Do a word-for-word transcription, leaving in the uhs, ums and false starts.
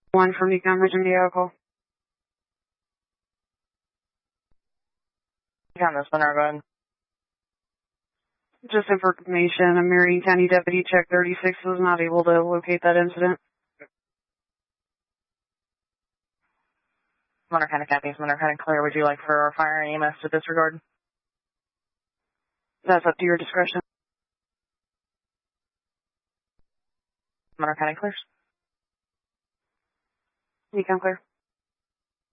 One from Econ Region Vehicle. Econ, this one, go ahead. Just information, a Marion County Deputy Check thirty-six was not able to locate that incident. Monroe County Cappy, Monroe County Clear. Would you like for our fire and E M S to disregard? That's up to your discretion. Monroe County Clears. Econ Clear.